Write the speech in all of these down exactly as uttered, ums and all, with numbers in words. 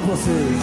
vocês.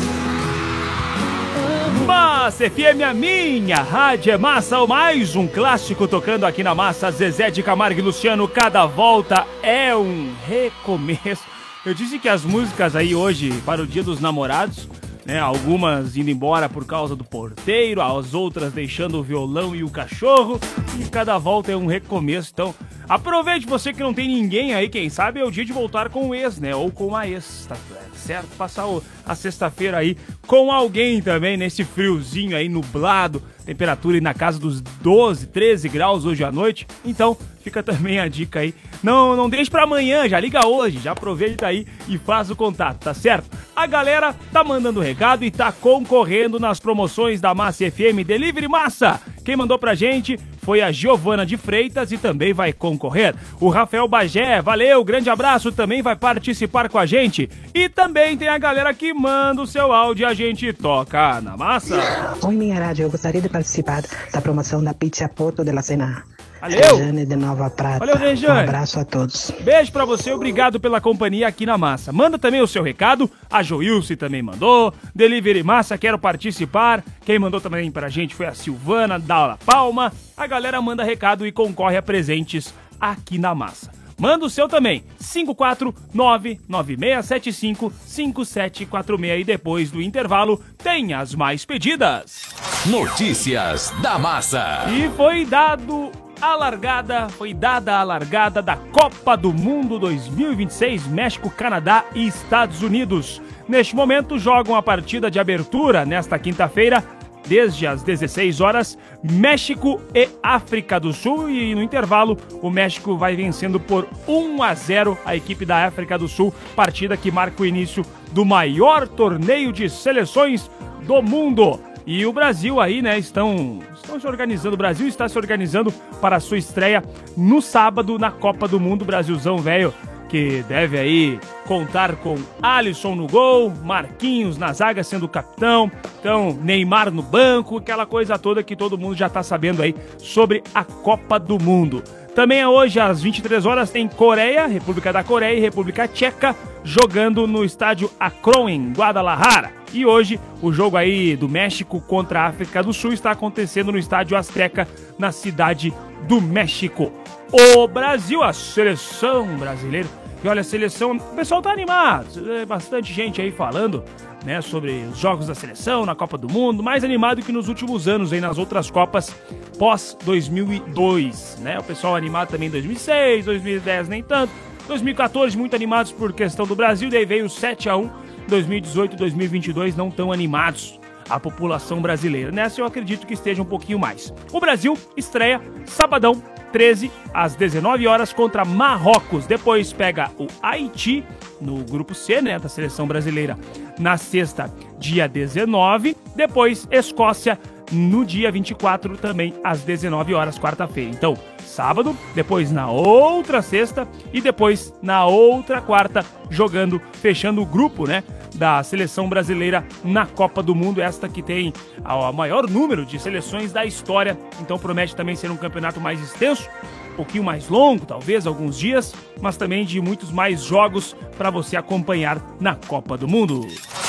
Massa F M, a minha rádio é massa, mais um clássico tocando aqui na massa. Zezé de Camargo e Luciano, cada volta é um recomeço. Eu disse que as músicas aí hoje para o Dia dos Namorados, né, algumas indo embora por causa do porteiro, as outras deixando o violão e o cachorro, e cada volta é um recomeço. Então aproveite, você que não tem ninguém aí, quem sabe é o dia de voltar com o ex, né, ou com a ex, tá certo? Passar o, a sexta-feira aí com alguém também, nesse friozinho aí, nublado, temperatura aí na casa dos doze, treze graus hoje à noite. Então fica também a dica aí, não, não deixe pra amanhã, já liga hoje, já aproveita aí e faz o contato, tá certo? A galera tá mandando recado e tá concorrendo nas promoções da Massa F M Delivery Massa. Quem mandou pra gente foi a Giovana de Freitas e também vai concorrer. O Rafael Bagé, valeu, grande abraço, também vai participar com a gente. E também tem a galera que manda o seu áudio e a gente toca na massa. Oi, minha rádio, eu gostaria de participar da promoção da Pizza Porto de la Cena. Valeu! Rejane de Nova Prata. Valeu, Rejane. Um abraço a todos. Beijo pra você, obrigado pela companhia aqui na Massa. Manda também o seu recado, a Joilce também mandou. Delivery Massa, quero participar. Quem mandou também pra gente foi a Silvana da La Palma. A galera manda recado e concorre a presentes aqui na Massa. Manda o seu também, cinco quatro nove nove seis sete cinco cinco sete quatro seis, e depois do intervalo tem as mais pedidas. Notícias da Massa. E foi dado a largada, foi dada a largada da Copa do Mundo dois mil e vinte e seis, México, Canadá e Estados Unidos. Neste momento jogam a partida de abertura nesta quinta-feira, desde as dezesseis horas, México e África do Sul, e no intervalo o México vai vencendo por um a zero a equipe da África do Sul, partida que marca o início do maior torneio de seleções do mundo. E o Brasil aí, né, estão, estão se organizando, o Brasil está se organizando para a sua estreia no sábado na Copa do Mundo. Brasilzão velho, que deve aí contar com Alisson no gol, Marquinhos na zaga sendo capitão, então Neymar no banco, aquela coisa toda que todo mundo já está sabendo aí sobre a Copa do Mundo. Também hoje, às vinte e três horas, tem Coreia, República da Coreia e República Tcheca jogando no estádio Akron, em Guadalajara. E hoje, o jogo aí do México contra a África do Sul está acontecendo no estádio Azteca, na cidade do México. O Brasil, a seleção brasileira, e olha, a seleção, o pessoal tá animado, é bastante gente aí falando, né, sobre os jogos da seleção na Copa do Mundo, mais animado que nos últimos anos aí nas outras Copas pós dois mil e dois, né? O pessoal animado também em dois mil e seis, dois mil e dez nem tanto, dois mil e quatorze muito animados por questão do Brasil, daí veio o sete a um, dois mil e dezoito, dois mil e vinte e dois não tão animados a população brasileira. Nessa eu acredito que esteja um pouquinho mais. O Brasil estreia sabadão, treze às dezenove horas contra Marrocos. Depois pega o Haiti no grupo C, né, da seleção brasileira, na sexta, dia dezenove. Depois Escócia no dia vinte e quatro, também às dezenove horas, quarta-feira. Então, sábado, depois na outra sexta e depois na outra quarta, jogando, fechando o grupo, né, da seleção brasileira na Copa do Mundo, esta que tem o maior número de seleções da história, então promete também ser um campeonato mais extenso, um pouquinho mais longo, talvez, alguns dias, mas também de muitos mais jogos para você acompanhar na Copa do Mundo.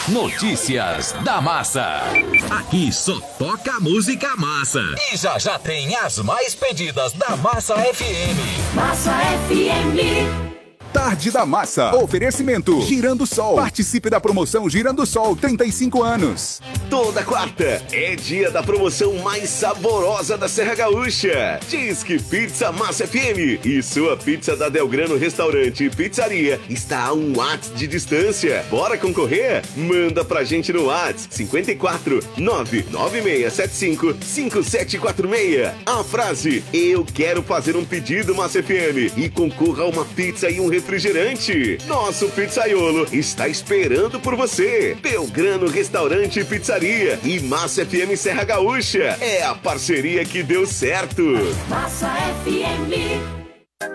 Notícias da Massa. Aqui só toca música massa. E já já tem as mais pedidas da Massa F M. Massa F M. Tarde da Massa. Oferecimento Girando Sol. Participe da promoção Girando Sol, trinta e cinco anos. Toda quarta é dia da promoção mais saborosa da Serra Gaúcha. Disque Pizza Massa F M. E sua pizza da Delgrano Restaurante e Pizzaria está a um WhatsApp de distância. Bora concorrer? Manda pra gente no WhatsApp cinco quatro nove nove seis sete cinco cinco sete quatro seis. A frase: eu quero fazer um pedido Massa F M, e concorra a uma pizza e um refrigerante. Nosso pizzaiolo está esperando por você. Belgrano Restaurante e Pizzaria e Massa F M Serra Gaúcha. É a parceria que deu certo. Massa F M.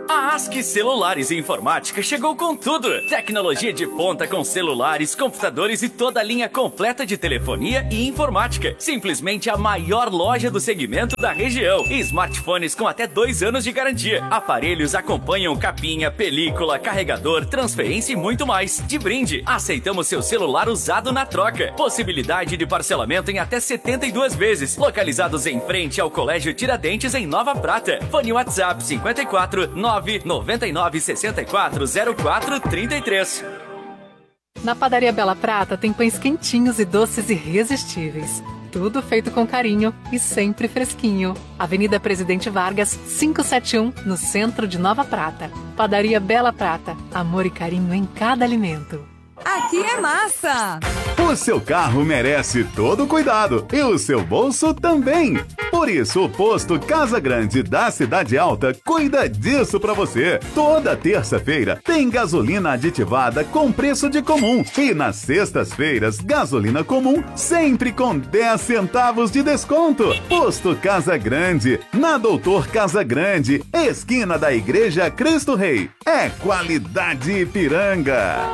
A ASCII Celulares e Informática chegou com tudo. Tecnologia de ponta com celulares, computadores e toda a linha completa de telefonia e informática. Simplesmente a maior loja do segmento da região. E smartphones com até dois anos de garantia. Aparelhos acompanham capinha, película, carregador, transferência e muito mais. De brinde, aceitamos seu celular usado na troca. Possibilidade de parcelamento em até setenta e duas vezes. Localizados em frente ao Colégio Tiradentes, em Nova Prata. Fone WhatsApp cinquenta e quatro, nove noventa e nove, sessenta e quatro, zero quatro, trinta e três. Na Padaria Bela Prata tem pães quentinhos e doces irresistíveis. Tudo feito com carinho e sempre fresquinho. Avenida Presidente Vargas, quinhentos e setenta e um, no centro de Nova Prata. Padaria Bela Prata. Amor e carinho em cada alimento. Aqui é massa! O seu carro merece todo o cuidado e o seu bolso também. Por isso, o posto Casa Grande da Cidade Alta cuida disso pra você. Toda terça-feira tem gasolina aditivada com preço de comum. E nas sextas-feiras, gasolina comum sempre com dez centavos de desconto. Posto Casa Grande, na Doutor Casa Grande, esquina da Igreja Cristo Rei. É qualidade Ipiranga.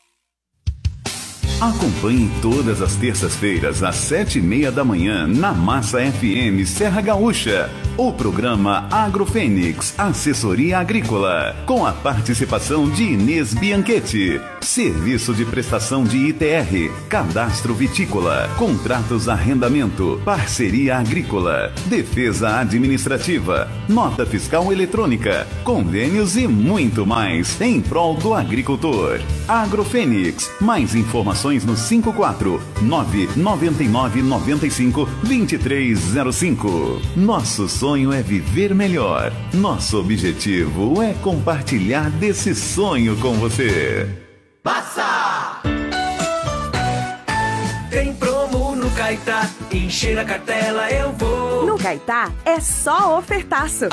Acompanhe todas as terças-feiras às sete e meia da manhã na Massa F M Serra Gaúcha. O programa Agrofênix, Assessoria Agrícola, com a participação de Inês Bianchetti. Serviço de prestação de I T R, Cadastro Vitícola, Contratos Arrendamento, Parceria Agrícola, Defesa Administrativa, Nota Fiscal Eletrônica, Convênios e muito mais em prol do agricultor. Agrofênix, mais informações no cinco quatro nove nove nove nove cinco dois três zero cinco. Nosso sonho é viver melhor. Nosso objetivo é compartilhar desse sonho com você. Passa! Tem promo no Caetá, encher a cartela eu vou. No Caetá é só ofertaço.